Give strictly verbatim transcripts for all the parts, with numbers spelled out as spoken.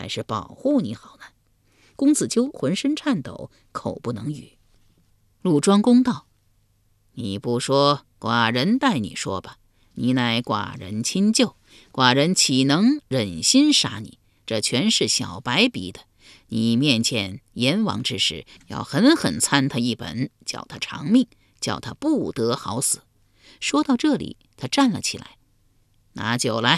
还是保护你好呢？”公子纠浑身颤抖，口不能语。鲁庄公道：“你不说，寡人代你说吧。你乃寡人亲舅，寡人岂能忍心杀你？这全是小白逼的。你面见阎王之时，要狠狠参他一本，叫他偿命，叫他不得好死。”说到这里，他站了起来：“拿酒来。”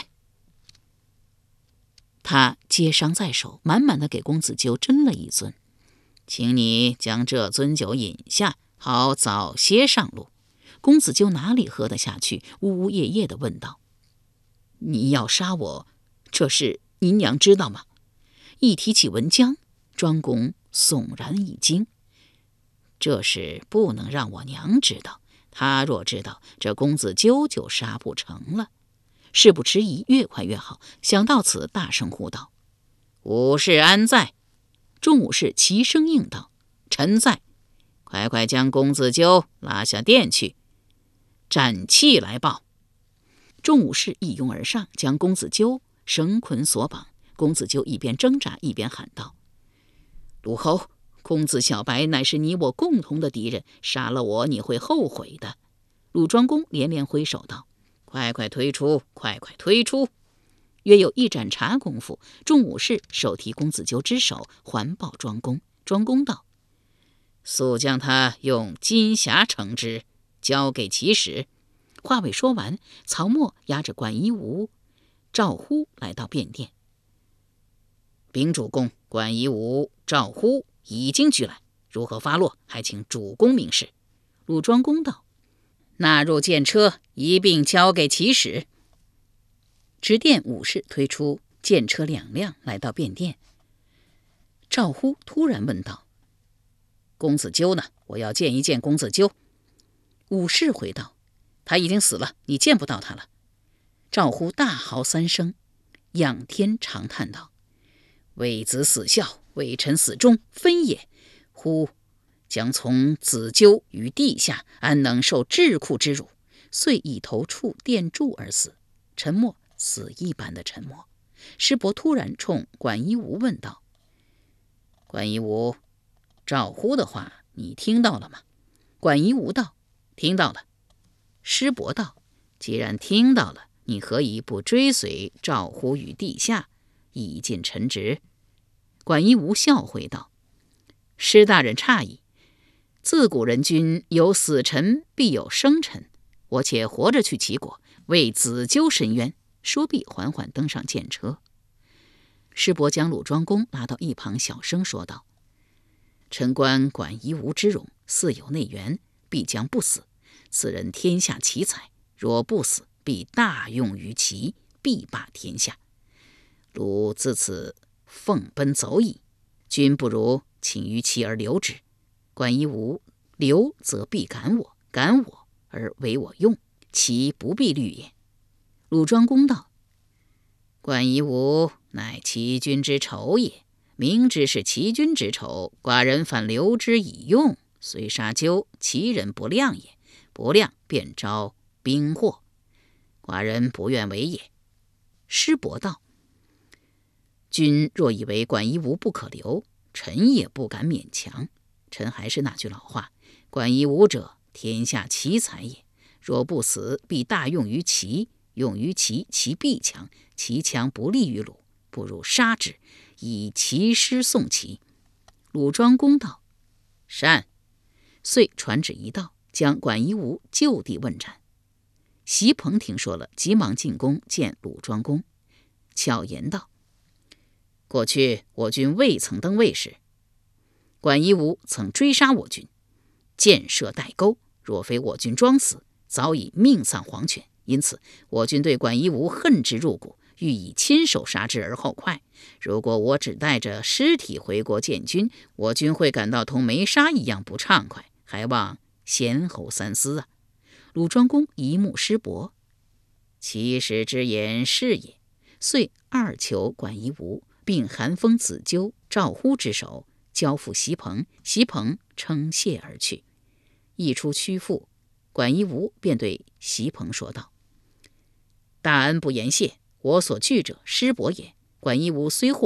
他接伤在手，满满的给公子纠斟了一樽：“请你将这樽酒饮下，好早些上路。”公子纠哪里喝得下去，呜呜咽咽地问道：“你要杀我，这事您娘知道吗？”一提起文姜，庄公悚然一惊：“这事不能让我娘知道，她若知道，这公子纠就杀不成了。”事不迟疑，越快越好。想到此，大声呼道：“武士安在？”众武士齐声应道：“臣在。”快快将公子纠拉下殿去，斩器来报。众武士一拥而上，将公子纠绳捆索绑。公子纠一边挣扎，一边喊道：“鲁侯，公子小白乃是你我共同的敌人，杀了我你会后悔的。”鲁庄公连连挥手道：“快快推出，快快推出！”约有一盏茶功夫，众武士手提公子纠之手，环抱庄公。庄公道：“速将他用金匣盛之，交给骑使。”话未说完，曹沫押着管夷吾、赵乎来到便殿。禀主公，管夷吾、赵乎已经拘来，如何发落，还请主公明示。鲁庄公道：“纳入剑车，一并交给骑使。”执殿武士推出剑车两辆，来到便殿。赵乎突然问道：“公子纠呢？我要见一见公子纠。”武士回道：“他已经死了，你见不到他了。”赵乎大嚎三声，仰天长叹道：“为子死孝，为臣死忠，分也！乎将从子纠于地下，安能受治库之辱？”遂一头触殿柱而死。沉默，死一般的沉默。师伯突然冲管夷吾问道：“管夷吾，赵乎的话你听到了吗？”管夷吾道：“听到了。”师伯道：“既然听到了，你何以不追随赵乎于地下，以尽臣职？”管夷吾笑回道：“师大人诧异，自古人君有死臣必有生臣，我且活着去齐国，为子纠申冤。”说毕，缓缓登上剑车。师伯将鲁庄公拉到一旁，小声说道：“臣观管夷吾之容，似有内援，必将不死。此人天下奇才，若不死，必大用于齐，必霸天下。鲁自此奉奔走矣，君不如请于齐而留之。管夷吾留，则必感我，感我而为我用，其不必虑也。”鲁庄公道：“管夷吾乃齐君之仇也，明知是齐君之仇，寡人反留之以用，虽杀纠，其人不亮也，不亮便招兵祸，寡人不愿为也。”师伯道：“君若以为管夷吾不可留，臣也不敢勉强。臣还是那句老话，管夷吾者，天下奇才也，若不死，必大用于齐，用于齐，齐必强，齐强不利于鲁，不如杀之，以齐师送齐。”鲁庄公道：“善。”遂传旨一道，将管夷吾就地问斩。席鹏听说了，急忙进宫见鲁庄公，巧言道：“过去我军未曾登位时，管夷吾曾追杀我军，箭射带钩，若非我军装死，早已命丧黄泉。因此我军对管夷吾恨之入骨，欲以亲手杀之而后快。如果我只带着尸体回国见君，我军会感到同没杀一样不畅快，还望贤侯三思啊。”鲁庄公一目师伯，其实之言是也。遂二求管夷吾，并韩封子纠、赵乎之手，交付席鹏。席鹏称谢而去。一出曲阜，管夷吾便对席鹏说道：“大恩不言谢，我所惧者师伯也。管夷吾虽获